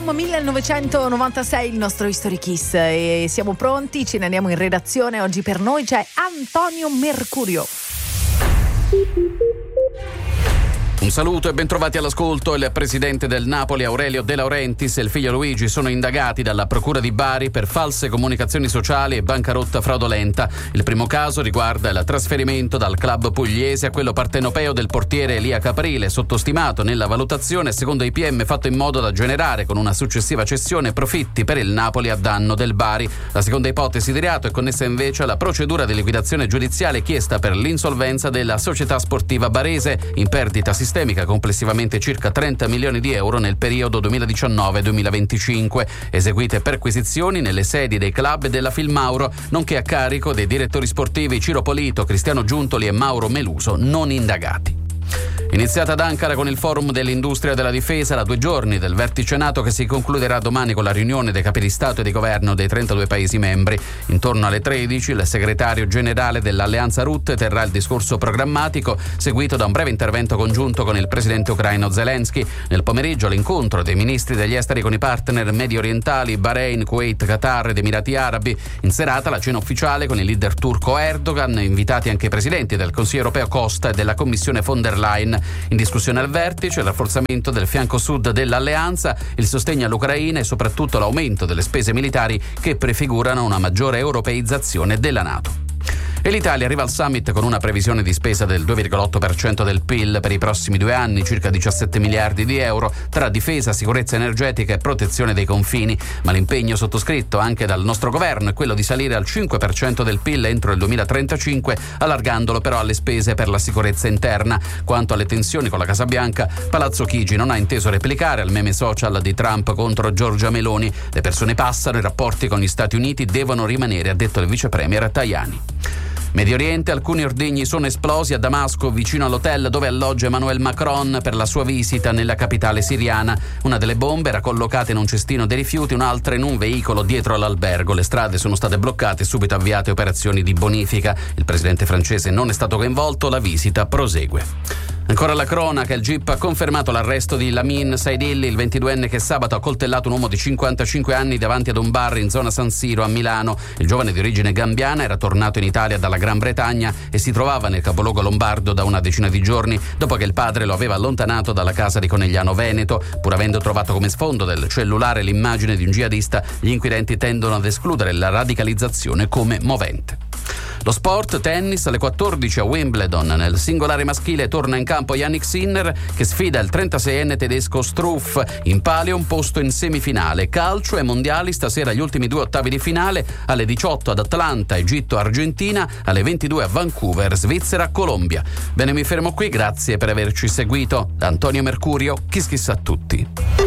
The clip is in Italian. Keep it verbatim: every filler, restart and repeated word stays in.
Album millenovecentonovantasei, il nostro History Kiss, e siamo pronti, ce ne andiamo in redazione. Oggi per noi c'è Antonio Mercurio. Un saluto e bentrovati all'ascolto. Il presidente del Napoli Aurelio De Laurentiis e il figlio Luigi sono indagati dalla procura di Bari per false comunicazioni sociali e bancarotta fraudolenta. Il primo caso riguarda il trasferimento dal club pugliese a quello partenopeo del portiere Elia Caprile, sottostimato nella valutazione secondo i P M, fatto in modo da generare con una successiva cessione profitti per il Napoli a danno del Bari. La seconda ipotesi di reato è connessa invece alla procedura di liquidazione giudiziale chiesta per l'insolvenza della società sportiva barese, in perdita sistemica complessivamente circa trenta milioni di euro nel periodo duemiladiciannove duemilaventicinque, eseguite perquisizioni nelle sedi dei club e della Filmauro, nonché a carico dei direttori sportivi Ciro Polito, Cristiano Giuntoli e Mauro Meluso, non indagati. Iniziata ad Ankara con il forum dell'industria della difesa, la due giorni del vertice NATO che si concluderà domani con la riunione dei capi di Stato e di governo dei trentadue Paesi membri. Intorno alle tredici il segretario generale dell'Alleanza Rutte terrà il discorso programmatico, seguito da un breve intervento congiunto con il presidente ucraino Zelensky. Nel pomeriggio l'incontro dei ministri degli esteri con i partner medio orientali, Bahrain, Kuwait, Qatar ed Emirati Arabi. In serata la cena ufficiale con il leader turco Erdogan, invitati anche i presidenti del Consiglio europeo Costa e della Commissione von der Leyen. In discussione al vertice il rafforzamento del fianco sud dell'alleanza, il sostegno all'Ucraina e soprattutto l'aumento delle spese militari che prefigurano una maggiore europeizzazione della NATO. E l'Italia arriva al summit con una previsione di spesa del due virgola otto per cento del P I L per i prossimi due anni, circa diciassette miliardi di euro, tra difesa, sicurezza energetica e protezione dei confini. Ma l'impegno sottoscritto anche dal nostro governo è quello di salire al cinque per cento del P I L entro il duemilatrentacinque, allargandolo però alle spese per la sicurezza interna. Quanto alle tensioni con la Casa Bianca, Palazzo Chigi non ha inteso replicare al meme social di Trump contro Giorgia Meloni. Le persone passano, i rapporti con gli Stati Uniti devono rimanere, ha detto il vice premier Tajani. Medio Oriente, alcuni ordigni sono esplosi a Damasco, vicino all'hotel dove alloggia Emmanuel Macron per la sua visita nella capitale siriana. Una delle bombe era collocata in un cestino dei rifiuti, un'altra in un veicolo dietro all'albergo. Le strade sono state bloccate e subito avviate operazioni di bonifica. Il presidente francese non è stato coinvolto, la visita prosegue. Ancora la cronaca, il G I P ha confermato l'arresto di Lamin Saidilli, il ventiduenne che sabato ha coltellato un uomo di cinquantacinque anni davanti ad un bar in zona San Siro a Milano. Il giovane di origine gambiana era tornato in Italia dalla Gran Bretagna e si trovava nel capoluogo lombardo da una decina di giorni, dopo che il padre lo aveva allontanato dalla casa di Conegliano Veneto. Pur avendo trovato come sfondo del cellulare l'immagine di un jihadista, gli inquirenti tendono ad escludere la radicalizzazione come movente. Lo sport, tennis, alle quattordici a Wimbledon. Nel singolare maschile torna in campo Jannik Sinner che sfida il trentaseienne tedesco Struff. In palio un posto in semifinale. Calcio e mondiali, stasera gli ultimi due ottavi di finale. Alle diciotto ad Atlanta, Egitto-Argentina. Alle ventidue a Vancouver, Svizzera-Colombia. Bene, mi fermo qui, grazie per averci seguito. Da Antonio Mercurio, Kiss Kiss a tutti.